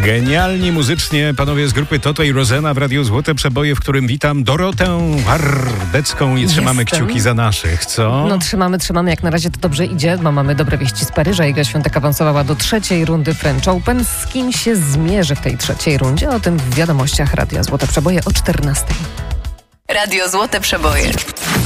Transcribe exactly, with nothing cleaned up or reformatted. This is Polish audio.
Genialni muzycznie panowie z grupy Toto i Rozena w Radiu Złote Przeboje, w którym witam Dorotę Wardecką i trzymamy Jestem. kciuki za naszych, co? No trzymamy, trzymamy, jak na razie to dobrze idzie, bo mamy dobre wieści z Paryża. Iga Świątek awansowała do trzeciej rundy French Open. Z kim się zmierzy w tej trzeciej rundzie? O tym w wiadomościach Radia Złote Przeboje o czternastej. Radio Złote Przeboje.